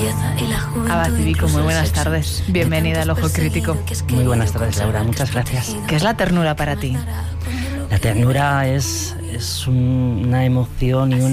Aba Cívico, muy buenas tardes. Bienvenida al Ojo Crítico. Muy buenas tardes, Laura. Muchas gracias. ¿Qué es la ternura para ti? La ternura es una emoción y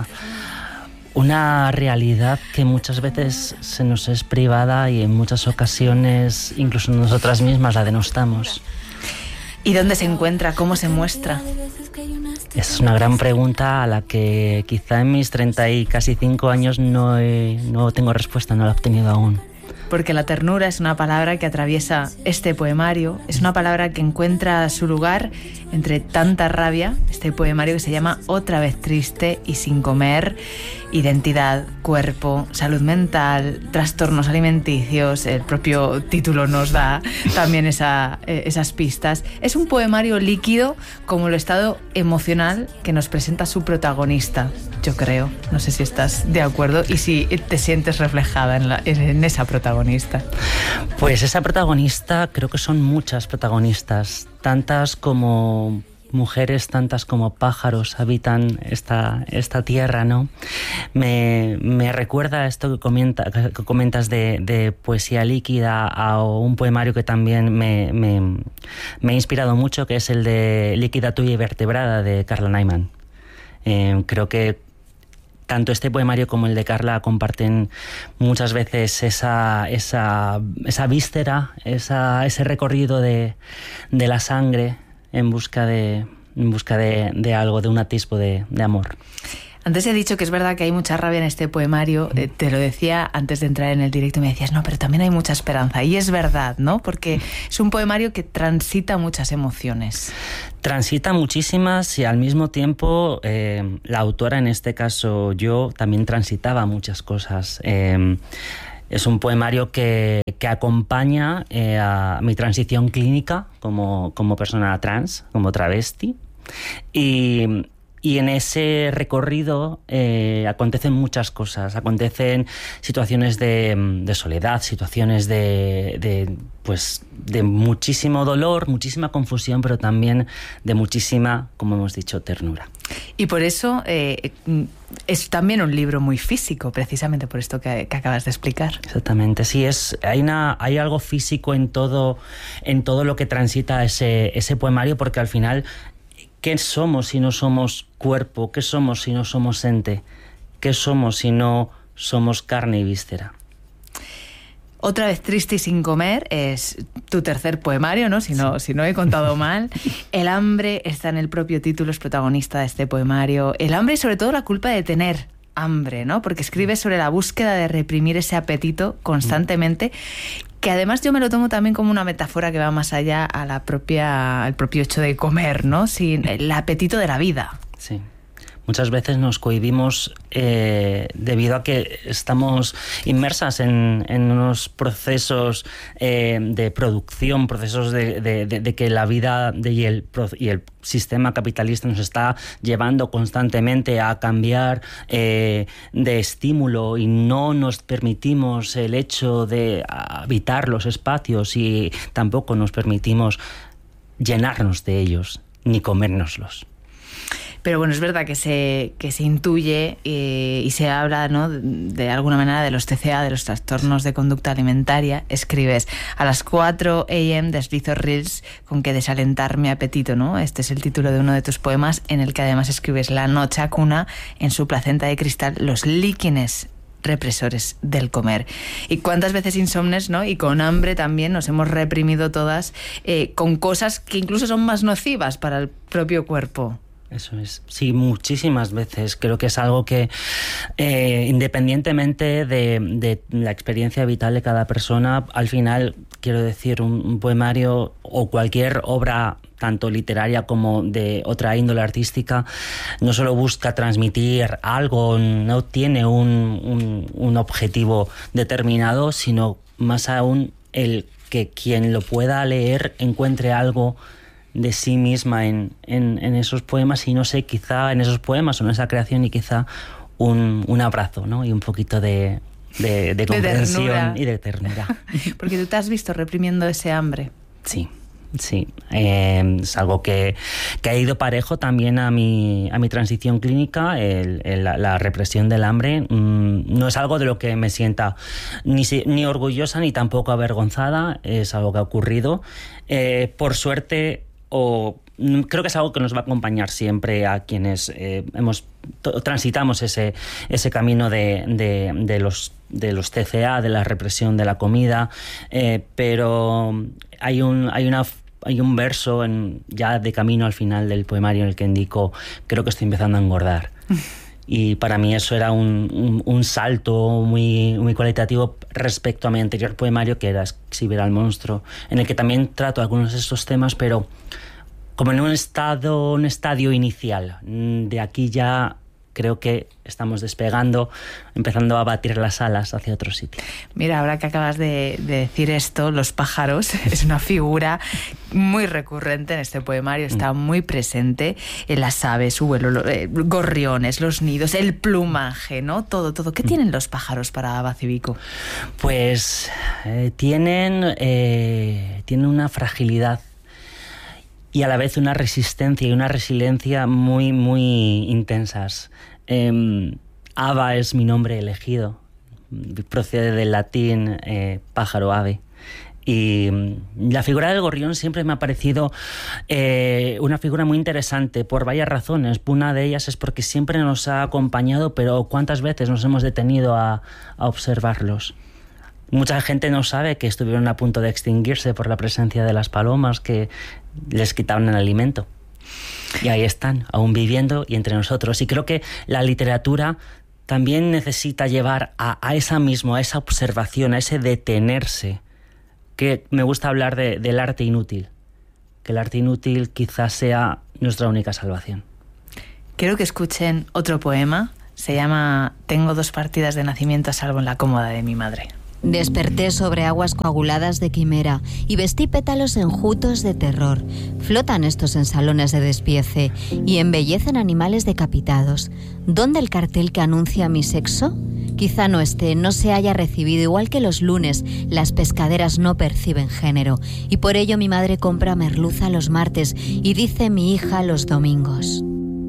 una realidad que muchas veces se nos es privada y en muchas ocasiones incluso nosotras mismas la denostamos. ¿Y dónde se encuentra? ¿Cómo se muestra? Es una gran pregunta a la que quizá en mis 30 y casi 5 años no tengo respuesta, no la he obtenido aún. Porque la ternura es una palabra que atraviesa este poemario, es una palabra que encuentra su lugar entre tanta rabia, este poemario que se llama Otra vez triste y sin comer, identidad, cuerpo, salud mental, trastornos alimenticios, el propio título nos da también esas pistas. Es un poemario líquido como el estado emocional que nos presenta su protagonista, yo creo. No sé si estás de acuerdo y si te sientes reflejada en esa protagonista. Pues esa protagonista, creo que son muchas protagonistas, tantas como mujeres, tantas como pájaros habitan esta tierra, ¿no? Me recuerda esto que comentas de poesía líquida a un poemario que también me ha inspirado mucho, que es el de Líquida, tuya y vertebrada, de Carla Naiman. Creo que tanto este poemario como el de Carla comparten muchas veces esa víscera, ese recorrido de la sangre en busca de algo, de un atisbo de amor. Antes he dicho que es verdad que hay mucha rabia en este poemario, te lo decía antes de entrar en el directo y me decías, no, pero también hay mucha esperanza. Y es verdad, ¿no? Porque es un poemario que transita muchas emociones. Transita muchísimas y al mismo tiempo la autora, en este caso yo, también transitaba muchas cosas. Es un poemario que acompaña a mi transición clínica como persona trans, como travesti. Y en ese recorrido acontecen muchas cosas, acontecen situaciones de soledad, situaciones de muchísimo dolor, muchísima confusión, pero también de muchísima, como hemos dicho, ternura. Y por eso es también un libro muy físico, precisamente por esto que acabas de explicar. Exactamente, sí, hay algo físico en todo lo que transita ese poemario, porque al final, ¿qué somos si no somos cuerpo? ¿Qué somos si no somos ente? ¿Qué somos si no somos carne y víscera? Otra vez triste y sin comer es tu tercer poemario, ¿no? Si no he contado mal. El hambre está en el propio título, es protagonista de este poemario. El hambre y sobre todo la culpa de tener hambre, ¿no? Porque escribes sobre la búsqueda de reprimir ese apetito constantemente, que además yo me lo tomo también como una metáfora que va más allá al propio hecho de comer, ¿no? Sin el apetito de la vida. Sí. Muchas veces nos cohibimos debido a que estamos inmersas en unos procesos de producción, procesos de que la vida y el sistema capitalista nos está llevando constantemente a cambiar de estímulo, y no nos permitimos el hecho de habitar los espacios y tampoco nos permitimos llenarnos de ellos ni comérnoslos. Pero bueno, es verdad que se intuye y se habla, ¿no?, de alguna manera de los TCA, de los trastornos de conducta alimentaria. Escribes: a las 4 a.m. deslizo reels con que desalentar mi apetito, ¿no? Este es el título de uno de tus poemas, en el que además escribes: la noche acuna en su placenta de cristal los líquenes represores del comer. Y cuántas veces insomnes, ¿no?, y con hambre también nos hemos reprimido todas con cosas que incluso son más nocivas para el propio cuerpo. Eso es, sí, muchísimas veces. Creo que es algo que, independientemente de la experiencia vital de cada persona, al final, quiero decir, un poemario o cualquier obra, tanto literaria como de otra índole artística, no solo busca transmitir algo, no tiene un objetivo determinado, sino más aún el que quien lo pueda leer encuentre algo de sí misma en esos poemas, y no sé, quizá en esos poemas o en esa creación, y quizá un abrazo, ¿no?, y un poquito de comprensión y de ternura. Porque tú te has visto reprimiendo ese hambre. Sí, Sí, es algo que ha ido parejo también a mi transición clínica. La represión del hambre no es algo de lo que me sienta ni orgullosa ni tampoco avergonzada. Es algo que ha ocurrido. Por suerte, creo que es algo que nos va a acompañar siempre a quienes transitamos ese camino de los TCA, de la represión de la comida, pero hay un verso ya de camino al final del poemario en el que indico: creo que estoy empezando a engordar. Y para mí eso era un salto muy, muy cualitativo respecto a mi anterior poemario, que era Exhibir al monstruo, en el que también trato algunos de estos temas, pero como en un estadio inicial. De aquí ya creo que estamos despegando, empezando a batir las alas hacia otro sitio. Mira, ahora que acabas de decir esto, los pájaros es una figura muy recurrente en este poemario, está muy presente en las aves, su vuelo, gorriones, los nidos, el plumaje, ¿no? Todo. ¿Qué tienen los pájaros para Bacivico? Pues tienen una fragilidad y a la vez una resistencia y una resiliencia muy, muy intensas. Ava es mi nombre elegido, procede del latín pájaro, ave. Y la figura del gorrión siempre me ha parecido una figura muy interesante por varias razones. Una de ellas es porque siempre nos ha acompañado, pero ¿cuántas veces nos hemos detenido a observarlos? Mucha gente no sabe que estuvieron a punto de extinguirse por la presencia de las palomas que les quitaban el alimento. Y ahí están, aún viviendo y entre nosotros. Y creo que la literatura también necesita llevar a esa observación, a ese detenerse. Que me gusta hablar del arte inútil. Que el arte inútil quizás sea nuestra única salvación. Quiero que escuchen otro poema. Se llama Tengo 2 partidas de nacimiento a salvo en la cómoda de mi madre. Desperté sobre aguas coaguladas de quimera y vestí pétalos enjutos de terror. Flotan estos en salones de despiece y embellecen animales decapitados. ¿Dónde el cartel que anuncia mi sexo? Quizá no se haya recibido, igual que los lunes, las pescaderas no perciben género, y por ello mi madre compra merluza los martes y dice mi hija los domingos.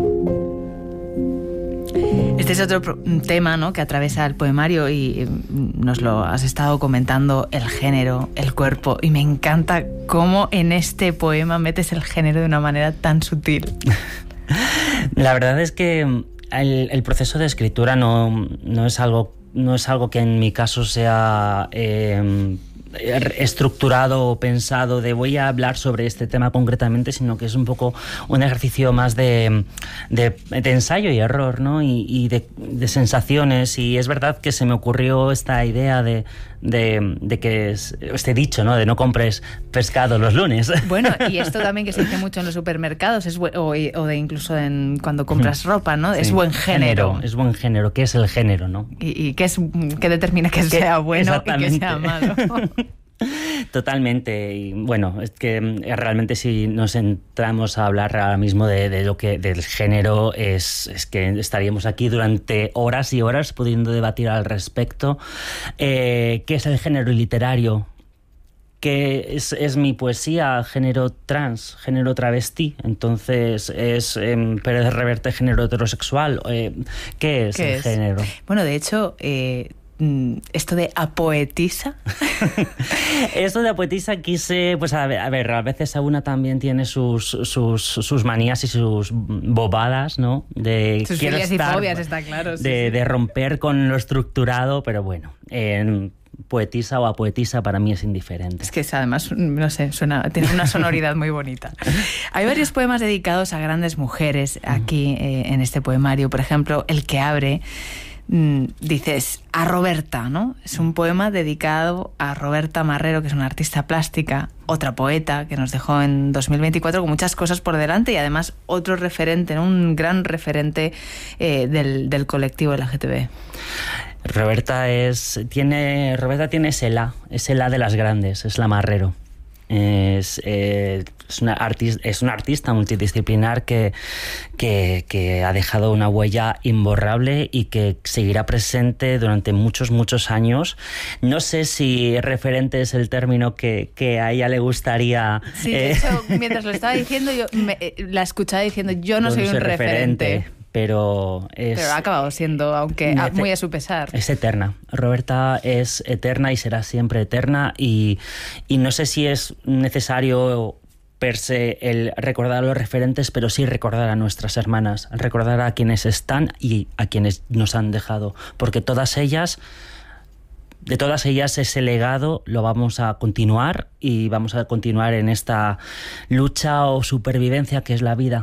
Este es otro tema, ¿no?, que atraviesa el poemario y nos lo has estado comentando, el género, el cuerpo, y me encanta cómo en este poema metes el género de una manera tan sutil. La verdad es que el proceso de escritura no es algo que en mi caso sea estructurado o pensado de voy a hablar sobre este tema concretamente, sino que es un poco un ejercicio más de ensayo y error, ¿no? Y de sensaciones. Y es verdad que se me ocurrió esta idea de que este dicho, ¿no?, de no compres pescado los lunes. Bueno, y esto también que se dice mucho en los supermercados o de incluso cuando compras ropa, ¿no? Sí, es buen género. Es buen género. ¿Qué es el género, no? ¿Y qué determina que sea bueno y que sea malo? Totalmente. Y bueno, es que realmente si nos entramos a hablar ahora mismo de lo que del género es que estaríamos aquí durante horas y horas pudiendo debatir al respecto. ¿Qué es el género literario? ¿Qué es mi poesía? Género trans, género travesti. Entonces es Pérez Reverte, género heterosexual. ¿Qué es el género? Bueno, de hecho, esto de apoetisa. Esto de apoetisa quise, pues a ver, a veces a una también tiene sus manías y sus bobadas, ¿no? Sus filias y fobias, está claro. Sí, de romper con lo estructurado, pero bueno, poetisa o apoetisa para mí es indiferente. Es que además, no sé, tiene una sonoridad muy bonita. Hay varios poemas dedicados a grandes mujeres aquí en este poemario. Por ejemplo, El que abre, dices a Roberta, ¿no? Es un poema dedicado a Roberta Marrero, que es una artista plástica, otra poeta que nos dejó en 2024 con muchas cosas por delante y además otro referente, ¿no?, un gran referente del colectivo LGTB. Roberta tiene ese la de las grandes, es la Marrero. Es una artista multidisciplinar que ha dejado una huella imborrable y que seguirá presente durante muchos, muchos años. No sé si referente es el término que a ella le gustaría... Sí, de hecho, mientras lo estaba diciendo, yo la escuchaba diciendo, yo no soy un referente. Pero ha acabado siendo, aunque muy a su pesar. Es eterna. Roberta es eterna y será siempre eterna, y no sé si es necesario per se el recordar a los referentes, pero sí recordar a nuestras hermanas, recordar a quienes están y a quienes nos han dejado, porque de todas ellas ese legado lo vamos a continuar, y vamos a continuar en esta lucha o supervivencia que es la vida.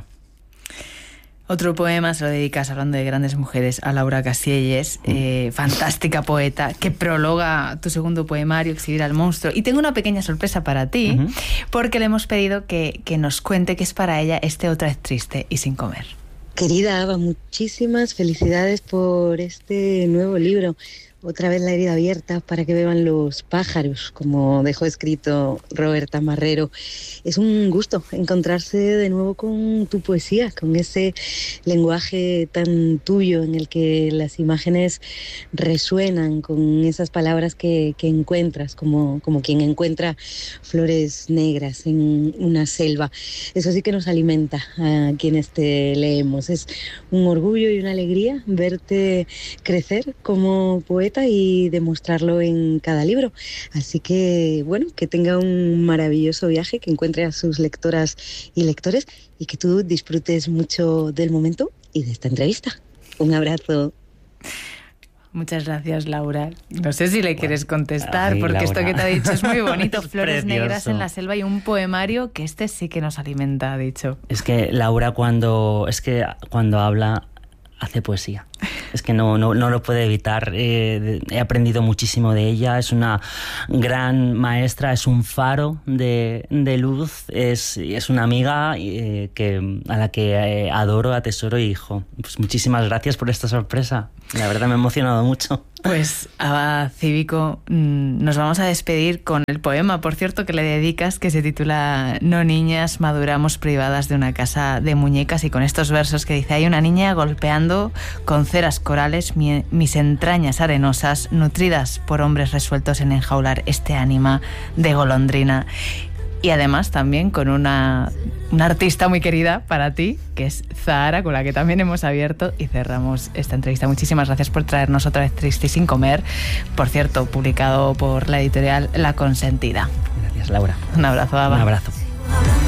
Otro poema se lo dedicas, hablando de grandes mujeres, a Laura Casielles, fantástica poeta, que prologa tu segundo poemario, Exhibir al monstruo. Y tengo una pequeña sorpresa para ti, porque le hemos pedido que nos cuente qué es para ella Otra vez triste y sin comer. Querida Ava, muchísimas felicidades por este nuevo libro. Otra vez la herida abierta para que beban los pájaros, como dejó escrito Roberta Marrero. Es un gusto encontrarse de nuevo con tu poesía, con ese lenguaje tan tuyo en el que las imágenes resuenan con esas palabras que encuentras, como quien encuentra flores negras en una selva. Eso sí que nos alimenta a quienes te leemos. Es un orgullo y una alegría verte crecer como poeta y demostrarlo en cada libro. Así que, bueno, que tenga un maravilloso viaje, que encuentre a sus lectoras y lectores, y que tú disfrutes mucho del momento y de esta entrevista. Un abrazo. Muchas gracias, Laura. No sé si le quieres contestar, porque Laura, esto que te ha dicho es muy bonito. Flores negras en la selva y un poemario que sí que nos alimenta, ha dicho. Es que Laura cuando habla hace poesía. Es que no lo puede evitar. He aprendido muchísimo de ella. Es una gran maestra, es un faro de luz, es una amiga a la que adoro, atesoro, y hijo. Pues muchísimas gracias por esta sorpresa. La verdad me ha emocionado mucho. Pues, Ava Cívico, nos vamos a despedir con el poema, por cierto, que le dedicas, que se titula No niñas, maduramos privadas de una casa de muñecas, y con estos versos que dice: hay una niña golpeando con ceras corales mis entrañas arenosas, nutridas por hombres resueltos en enjaular este ánima de golondrina. Y además también con una artista muy querida para ti, que es Zahara, con la que también hemos abierto y cerramos esta entrevista. Muchísimas gracias por traernos Otra vez triste y sin comer, por cierto, publicado por la editorial La Consentida. Gracias, Laura. Un abrazo, Ava. Un abrazo.